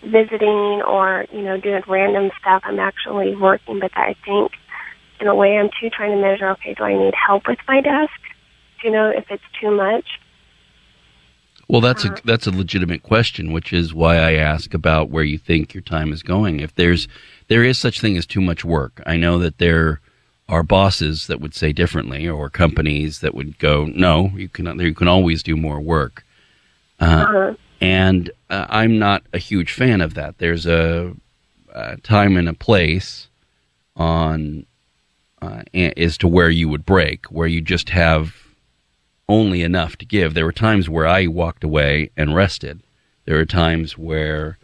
visiting or, doing random stuff. I'm actually working, but I think in a way I'm too trying to measure, okay, do I need help with my desk? If it's too much. Well, that's a legitimate question, which is why I ask about where you think your time is going. If there is such thing as too much work, I know that there are bosses that would say differently, or companies that would go, no, you can always do more work. And I'm not a huge fan of that. There's a time and a place on as to where you would break, where you just have only enough to give. There were times where I walked away and rested. There were times where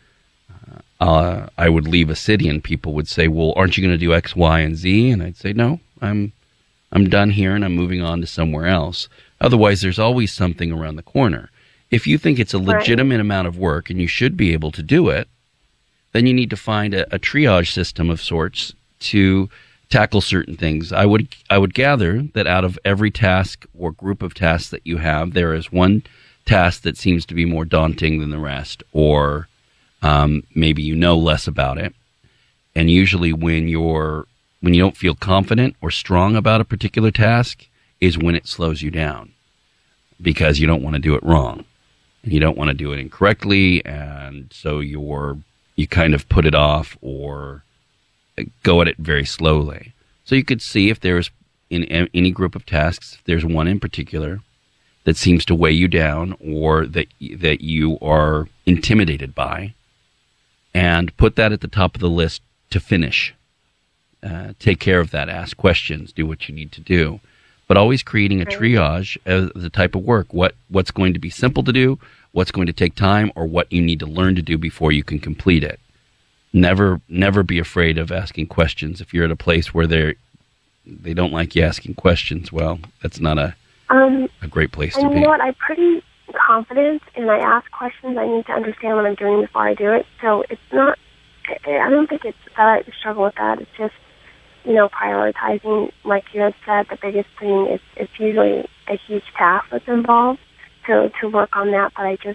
I would leave a city and people would say, well, aren't you going to do X, Y, and Z? And I'd say, no, I'm done here and I'm moving on to somewhere else. Otherwise, there's always something around the corner. If you think it's a legitimate amount of work and you should be able to do it, then you need to find a triage system of sorts to tackle certain things. I would gather that out of every task or group of tasks that you have, there is one task that seems to be more daunting than the rest, or maybe you know less about it. And usually when you don't feel confident or strong about a particular task is when it slows you down, because you don't want to do it wrong and you don't want to do it incorrectly, and so you kind of put it off or go at it very slowly. So you could see if there's in any group of tasks, if there's one in particular that seems to weigh you down or that you are intimidated by, and put that at the top of the list to finish. Take care of that. Ask questions. Do what you need to do. But always creating a triage of the type of work. What's going to be simple to do, what's going to take time, or what you need to learn to do before you can complete it. Never be afraid of asking questions. If you're at a place where they don't like you asking questions, well, that's not a great place to be. You know what? I'm pretty confident, and I ask questions. I need to understand what I'm doing before I do it. So it's not. I don't think it's that I struggle with that. It's just prioritizing. Like you had said, the biggest thing is it's usually a huge task that's involved to work on that. But I just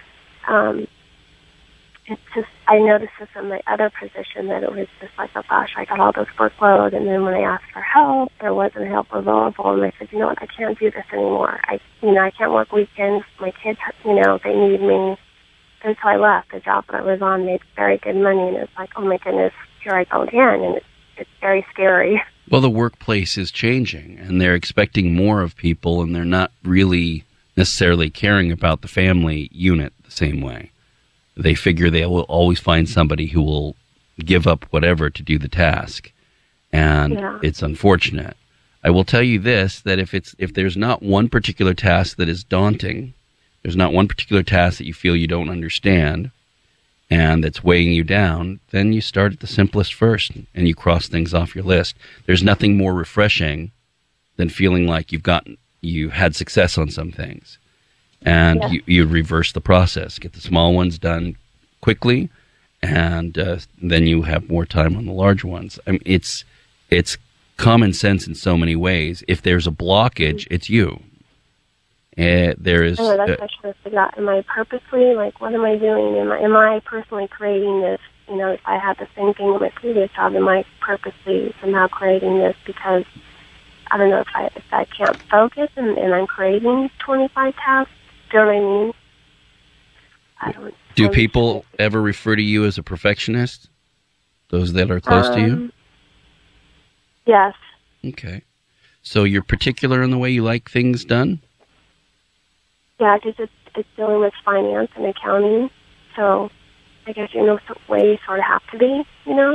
it's just, I noticed this in my other position that it was just like, oh gosh, I got all this workload, and then when I asked for help, there wasn't help available, and I said, you know what, I can't do this anymore. I can't work weekends. My kids, they need me. And so I left. The job that I was on made very good money, and it's like, oh my goodness, here I go again, and it's very scary. Well, the workplace is changing, and they're expecting more of people, and they're not really necessarily caring about the family unit the same way. They figure they will always find somebody who will give up whatever to do the task. And It's unfortunate. I will tell you this, that if there's not one particular task that is daunting, there's not one particular task that you feel you don't understand and that's weighing you down, then you start at the simplest first and you cross things off your list. There's nothing more refreshing than feeling like you had success on some things. And you reverse the process, get the small ones done quickly, and then you have more time on the large ones. I mean, it's common sense in so many ways. If there's a blockage, it's you. There is. Oh, that's what I should have figured out. Am I purposely, what am I doing? Am I personally creating this? If I had the same thing in my previous job, am I purposely somehow creating this because I don't know if I can't focus and I'm creating 25 tasks? Do you know what I mean? Do people ever refer to you as a perfectionist? Those that are close to you? Yes. Okay. So you're particular in the way you like things done? Yeah, because it's dealing with finance and accounting. So I guess, some way you sort of have to be,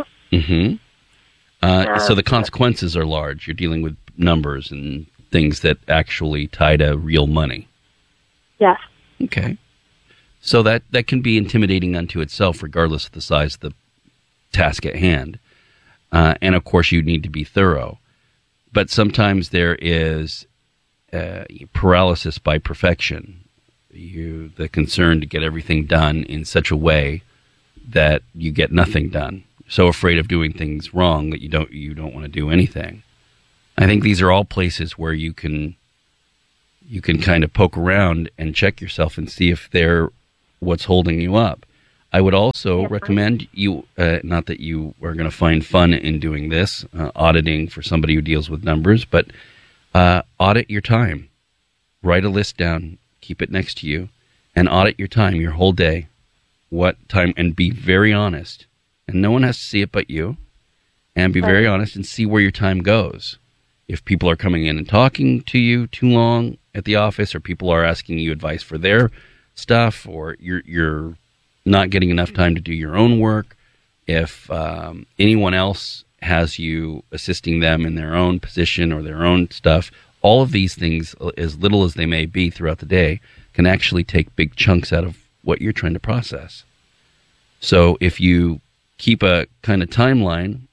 Mm-hmm. So the consequences are large. You're dealing with numbers and things that actually tie to real money. Yes. Okay. So that can be intimidating unto itself, regardless of the size of the task at hand. And of course, you need to be thorough. But sometimes there is paralysis by perfection. The concern to get everything done in such a way that you get nothing done. So afraid of doing things wrong that you don't want to do anything. I think these are all places where you can kind of poke around and check yourself and see if they're what's holding you up. I would also Yeah. recommend you, not that you are going to find fun in doing this, auditing for somebody who deals with numbers, but audit your time. Write a list down, keep it next to you, and audit your time, your whole day. What time, and be very honest. And no one has to see it but you. And be very honest and see where your time goes. If people are coming in and talking to you too long at the office, or people are asking you advice for their stuff, or you're not getting enough time to do your own work, if anyone else has you assisting them in their own position or their own stuff, all of these things, as little as they may be throughout the day, can actually take big chunks out of what you're trying to process. So if you keep a kind of timeline,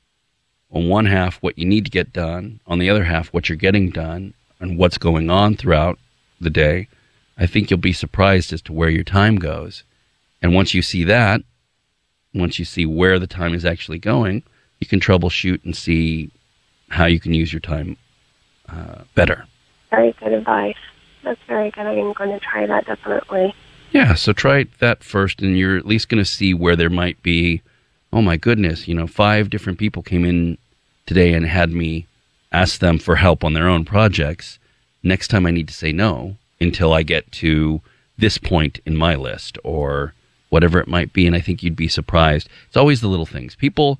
on one half what you need to get done, on the other half what you're getting done, and what's going on throughout the day, I think you'll be surprised as to where your time goes. And once you see that, once you see where the time is actually going, you can troubleshoot and see how you can use your time better. Very good advice. That's very good. I'm going to try that definitely. Yeah, so try that first, and you're at least going to see where there might be, oh my goodness, 5 different people came in today and had me ask them for help on their own projects. Next time I need to say no until I get to this point in my list, or whatever it might be. And I think you'd be surprised. It's always the little things. People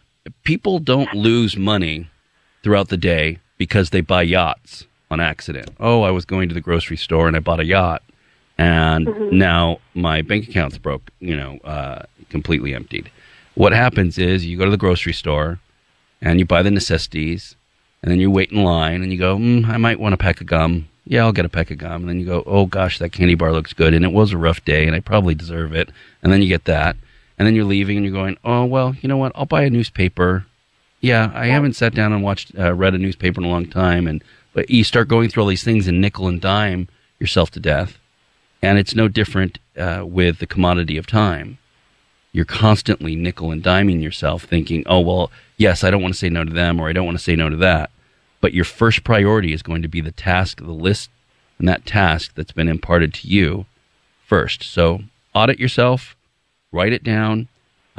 don't lose money throughout the day because they buy yachts on accident. Oh, I was going to the grocery store and I bought a yacht, and now my bank account's broke, completely emptied. What happens is you go to the grocery store and you buy the necessities, and then you wait in line and you go, I might want a pack of gum. Yeah, I'll get a pack of gum. And then you go, oh gosh, that candy bar looks good, and it was a rough day and I probably deserve it. And then you get that. And then you're leaving and you're going, oh, well, you know what? I'll buy a newspaper. Yeah, I haven't sat down and read a newspaper in a long time. But you start going through all these things and nickel and dime yourself to death. And it's no different with the commodity of time. You're constantly nickel and diming yourself, thinking, oh, well, yes, I don't want to say no to them, or I don't want to say no to that. But your first priority is going to be the task, the list, and that task that's been imparted to you first. So audit yourself, write it down,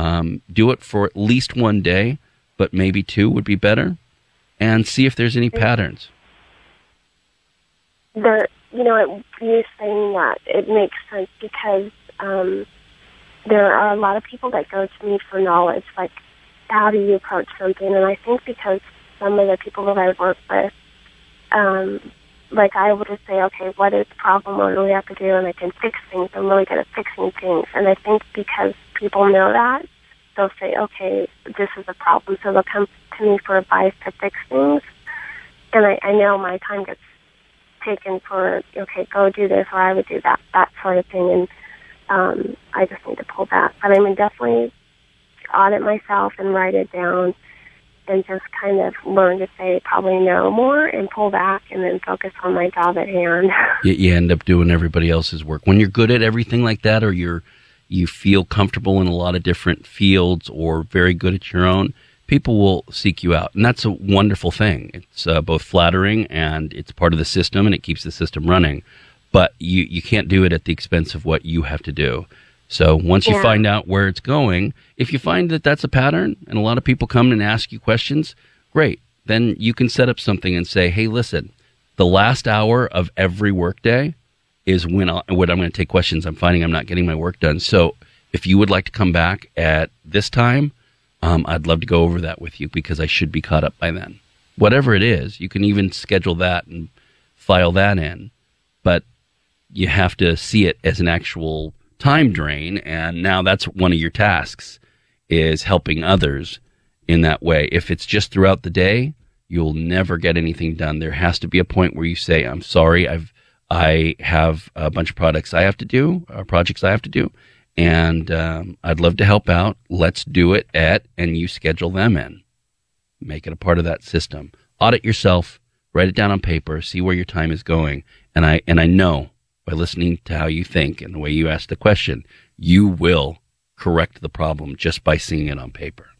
do it for at least one day, but maybe 2 would be better, and see if there's any patterns. You saying that, it makes sense, because there are a lot of people that go to me for knowledge, like, how do you approach something? And I think because some of the people that I work with, I would just say, okay, what is the problem? What do we have to do? And I can fix things. I'm really good at fixing things. And I think because people know that, they'll say, okay, this is a problem. So they'll come to me for advice to fix things. And I know my time gets taken for, okay, go do this, or I would do that sort of thing. And I just need to pull back. But I mean, definitely audit myself and write it down, and just kind of learn to say probably no more and pull back, and then focus on my job at hand. You end up doing everybody else's work. When you're good at everything like that, or you feel comfortable in a lot of different fields, or very good at your own, people will seek you out. And that's a wonderful thing. It's both flattering, and it's part of the system, and it keeps the system running. But you can't do it at the expense of what you have to do. So once you find out where it's going, if you find that that's a pattern and a lot of people come and ask you questions, great. Then you can set up something and say, hey, listen, the last hour of every workday is when I'm going to take questions. I'm finding I'm not getting my work done. So if you would like to come back at this time, I'd love to go over that with you, because I should be caught up by then. Whatever it is, you can even schedule that and file that in. But you have to see it as an actual time drain, and now that's one of your tasks, is helping others in that way. If it's just throughout the day, you'll never get anything done. There has to be a point where you say, I'm sorry, I have a bunch of projects I have to do, and I'd love to help out. Let's do it and you schedule them in. Make it a part of that system. Audit yourself, write it down on paper, see where your time is going, and I know, by listening to how you think and the way you ask the question, you will correct the problem just by seeing it on paper.